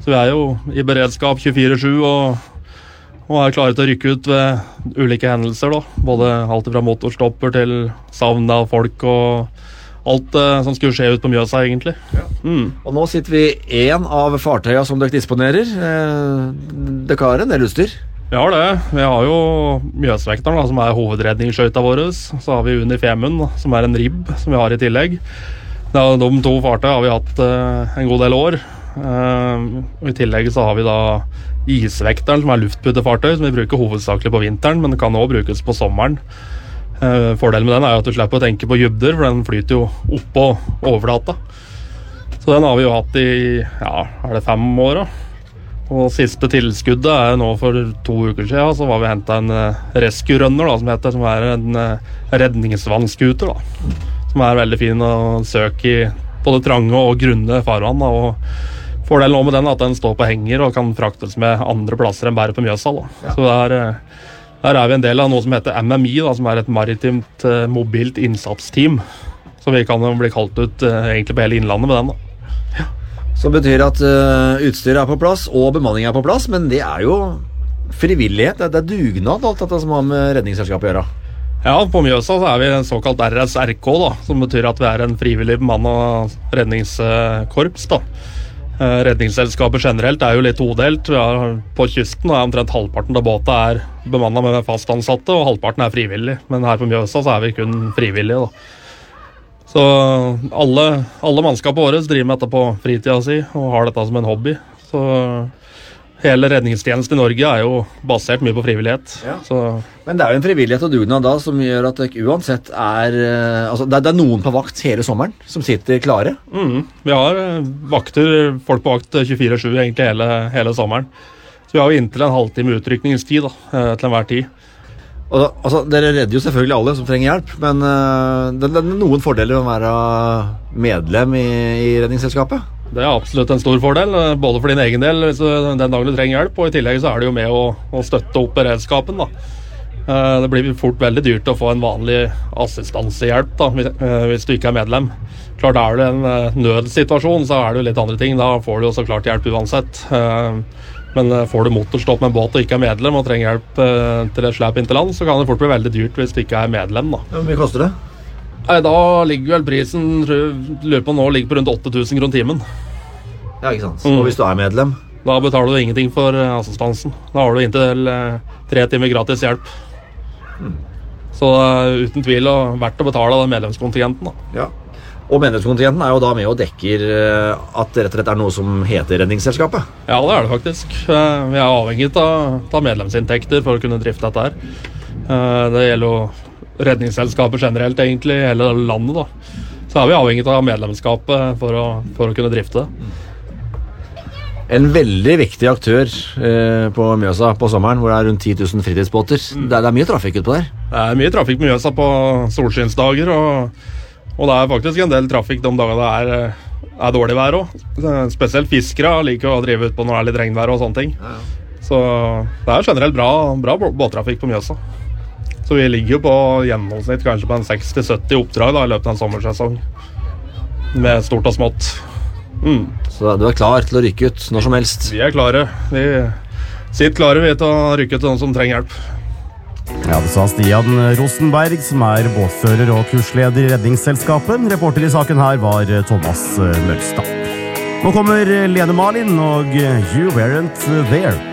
Så vi jo i beredskap 24/7 og klare til å rykke ut ved ulike hendelser da. Både alt fra motorstopper til savn av folk og alt som skulle skje ut på Mjøsa egentlig. Ja. Og nå sitter vi i en av fartøya som dere disponerer. Dere har en del utstyr? Vi har det. Vi har jo Mjøsvekteren da, som hovedredningsskøyta vår. Så har vi Uni Femund, som en ribb som vi har i tillegg. De 2 fartøy har vi hatt en god del år. I tillegg så har vi da Isvekteren, som luftputtefartøy, som vi bruker hovedsakelig på vinteren, men det kan også brukes på sommeren. Fordelen med den jo at du slipper å tenke på dybder, for den flyter jo opp på overflata. Så den har vi jo hatt i, det 5 år da. Og siste tilskuddet nå for 2 uker siden, så var vi hentet en rescue runner da, som heter, som en redningsvannskuter da. Som veldig fin å søke i både trange og grunne farvann da, og fordelen med den at den står på henger og kan fraktes med andre plasser enn bare på Mjøsa da. Ja. Så der vi en del av noe som heter MMI da, som et maritimt mobilt innsatsteam. Så vi kan bli kalt ut egentlig på hele innlandet med den da. Ja. Så betyr at utstyret på plass og bemanning på plass, men det jo frivillighet, det dugnad alt dette som har med redningsselskapet å gjøre. Ja, på Mjøsa så vi en såkalt RSRK da, som betyr at vi en frivillig bemannet redningskorps da. Redningsselskapet generelt jo litt todelt. På kysten omtrent halvparten av båten bemannet med fast ansatte, og halvparten frivillig. Men her på Mjøsa så vi kun frivillige da. Så alle mannskapet våre driver med dette på fritida si, og har dette som en hobby. Så hele redningstjenesten i Norge jo basert mye på frivillighet. Ja. Men det jo en frivillighet og dugnad da som gjør at det uansett altså det noen på vakt hele sommeren som sitter klare? Vi har folk på vakt 24/7 egentlig hele sommeren. Så vi har jo inntil en halvtime utrykningstid da, til enhver tid. Og altså, dere redder jo selvfølgelig alle som trenger hjelp, men det noen fordeler med å være medlem i redningsselskapet? Det absolutt en stor fordel, både for din egen del den dagen du trenger hjelp, og i tillegg så det jo med å støtte opp beredskapen da. Det blir fort veldig dyrt å få en vanlig assistansehjelp da, hvis du ikke medlem. Klart det en nødsituasjon, så det jo litt andre ting, da får du jo så klart hjelp uansett. Men får du motorstopp med en båt og ikke medlem og trenger hjelp til et slep inn til land, så kan det fort bli veldig dyrt hvis du ikke medlem da. Hvor mye koster det? Da ligger vel prisen, lurer på nå, ligger på rundt 8.000 kroner timen. Ja, ikke sant. Og hvis du medlem? Da betaler du ingenting for assistansen. Da har du inntil 3 timer gratis hjelp. Så uten tvil verdt å betale den medlemskontingenten da. Ja. Og medlemskontingenten jo da med og dekker at det rett og slett noe som heter redningsselskapet? Ja, det det faktisk. Vi avhengig av medlemsinntekter for å kunne drifte dette her. Det gjelder jo redningsselskapet generelt egentlig i hele landet da. Så vi avhengig av medlemskapet for å kunne drifte det. En veldig viktig aktør på Mjøsa på sommeren, hvor det rundt 10 000 fritidsbåter. Det mye trafikk ut på der? Det mye trafikk på Mjøsa på solskinnsdager, og det faktisk en del trafikk de dagene det dårlig vær også. Spesielt fiskere liker å drive ut på når det litt regnvær og sånne ting. Ja. Så det generelt bra båttrafikk på Mjøsa. Så vi ligger jo på gjennomsnitt kanskje på en 60-70 oppdrag da, i løpet av en sommersesong. Med stort og smått. Så du klar til å rykke ut når som helst? Vi klare. Vi sitter klare til å rykke ut til noen som trenger hjelp. Ja, det sa Stian Rosenberg, som båtfører og kursleder i Redningsselskapet. Reporter i saken her var Thomas Mølstad. Nå kommer Lene Marlin og You Weren't There.